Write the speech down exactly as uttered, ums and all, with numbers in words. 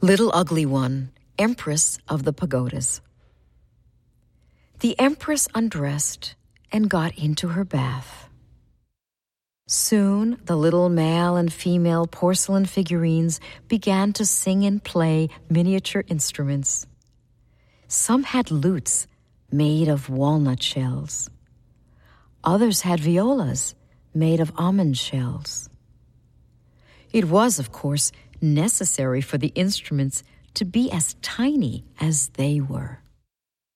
Little Ugly One, Empress of the Pagodas. The Empress undressed and got into her bath. Soon the little male and female porcelain figurines began to sing and play miniature instruments. Some had lutes made of walnut shells. Others had violas made of almond shells. It was, of course, necessary for the instruments to be as tiny as they were.